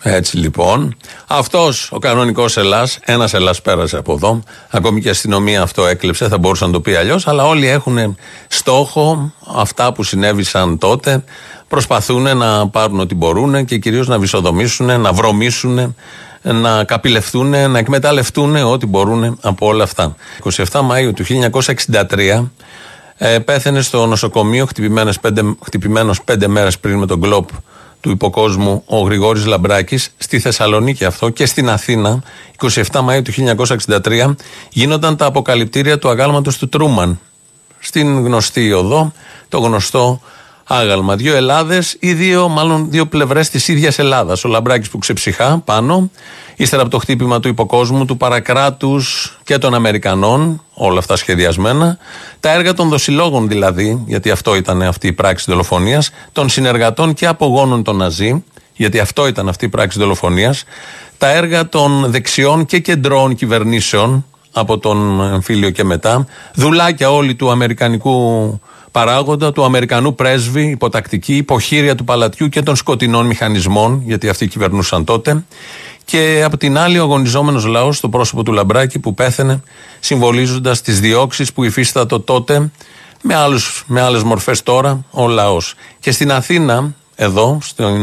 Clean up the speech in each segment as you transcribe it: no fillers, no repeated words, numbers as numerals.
Έτσι λοιπόν, αυτός ο κανονικός Ελλάς, ένας Ελλάς πέρασε από εδώ, ακόμη και η αστυνομία αυτό έκλεψε, θα μπορούσε να το πει αλλιώς, αλλά όλοι έχουν στόχο αυτά που συνέβησαν τότε, προσπαθούν να πάρουν ό,τι μπορούν και κυρίως να βυσοδομήσουν, να βρωμήσουν, να καπηλευτούν, να εκμεταλλευτούν ό,τι μπορούν από όλα αυτά. 27 Μαΐου του 1963 πέθανε στο νοσοκομείο χτυπημένος 5 μέρες πριν με τον γκλόπ του υποκόσμου ο Γρηγόρης Λαμπράκης, στη Θεσσαλονίκη αυτό, και στην Αθήνα 27 Μαΐου του 1963 γίνονταν τα αποκαλυπτήρια του αγάλματος του Τρούμαν στην γνωστή οδό, το γνωστό άγαλμα. Δύο Ελλάδες ή δύο πλευρές της ίδιας Ελλάδας. Ο Λαμπράκης που ξεψυχά πάνω, ύστερα από το χτύπημα του υποκόσμου, του παρακράτους και των Αμερικανών, όλα αυτά σχεδιασμένα, τα έργα των δοσιλόγων δηλαδή, γιατί αυτό ήταν αυτή η πράξη δολοφονίας, των συνεργατών και απογόνων των Ναζί, γιατί αυτό ήταν αυτή η πράξη δολοφονίας, τα έργα των δεξιών και κεντρώων κυβερνήσεων από τον εμφύλιο και μετά, δουλάκια όλοι του αμερικανικού παράγοντα, του Αμερικανού πρέσβη, υποτακτική, υποχείρια του παλατιού και των σκοτεινών μηχανισμών, γιατί αυτοί κυβερνούσαν τότε. Και από την άλλη, ο αγωνιζόμενος λαός, στο πρόσωπο του Λαμπράκη που πέθανε, συμβολίζοντας τις διώξεις που υφίστατο τότε, με άλλες μορφές τώρα, ο λαός. Και στην Αθήνα, εδώ,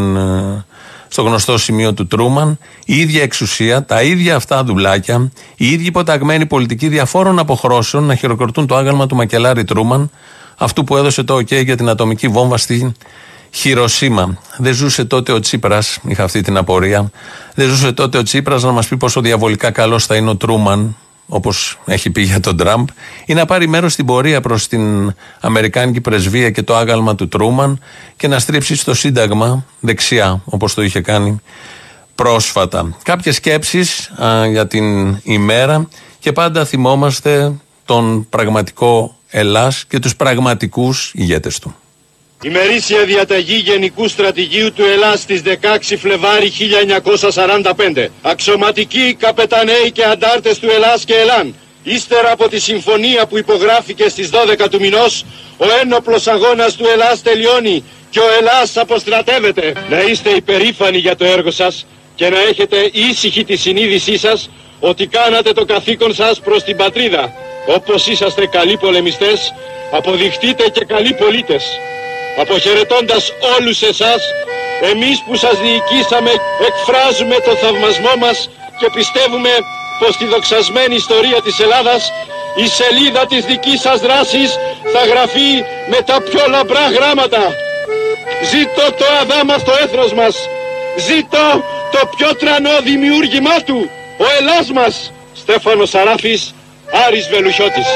στο γνωστό σημείο του Τρούμαν, η ίδια εξουσία, τα ίδια αυτά δουλάκια, οι ίδιοι υποταγμένοι πολιτικοί διαφόρων αποχρώσεων να χειροκροτούν το άγαλμα του μακελάρη Τρούμαν, αυτού που έδωσε το OK για την ατομική βόμβα στη Χιροσίμα. Δεν ζούσε τότε ο Τσίπρας, είχα αυτή την απορία, δεν ζούσε τότε ο Τσίπρας να μας πει πόσο διαβολικά καλός θα είναι ο Τρούμαν, όπως έχει πει για τον Τραμπ, ή να πάρει μέρος στην πορεία προς την Αμερικάνικη πρεσβεία και το άγαλμα του Τρούμαν και να στρίψει στο Σύνταγμα δεξιά, όπως το είχε κάνει πρόσφατα. Κάποιες σκέψεις για την ημέρα, και πάντα θυμόμαστε τον πραγματικό Ελλάς και τους πραγματικούς ηγέτες του. Ημερήσια διαταγή Γενικού Στρατηγίου του Ελλάς στις 16 Φλεβάρι 1945. Αξιωματικοί, καπεταναίοι και αντάρτες του Ελλάς και Ελλάν, ύστερα από τη συμφωνία που υπογράφηκε στις 12 του μηνός, ο ένοπλος αγώνας του Ελλάς τελειώνει και ο Ελλάς αποστρατεύεται. Να είστε υπερήφανοι για το έργο σας και να έχετε ήσυχη τη συνείδησή σας ότι κάνατε το καθήκον σας προς την πατρίδα. Όπως είσαστε καλοί πολεμιστές, αποδειχτείτε και καλοί πολίτες. Αποχαιρετώντας όλους εσάς, εμείς που σας διοικήσαμε εκφράζουμε το θαυμασμό μας και πιστεύουμε πως στη δοξασμένη ιστορία της Ελλάδας η σελίδα της δικής σας δράσης θα γραφεί με τα πιο λαμπρά γράμματα. Ζήτω το αδάμαστο έθνος μας, ζήτω το πιο τρανό δημιούργημά του, ο Ελλάς μας. Στέφανος Σαράφης, Άρης Βελουχιώτης.